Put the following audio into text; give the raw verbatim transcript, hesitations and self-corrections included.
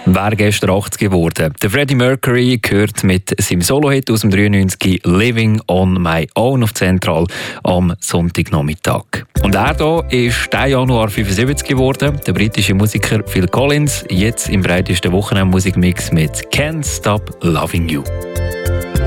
Wäre gestern achtzig geworden. Der Freddie Mercury gehört mit seinem Solo-Hit aus dem dreiundneunzig «Living on my own» auf Zentral am Sonntagnachmittag. Und er hier ist diesen Januar fünfundsiebzig geworden. Der britische Musiker Phil Collins, jetzt im breitesten Wochenendmusikmix mit «Can't Stop Loving You».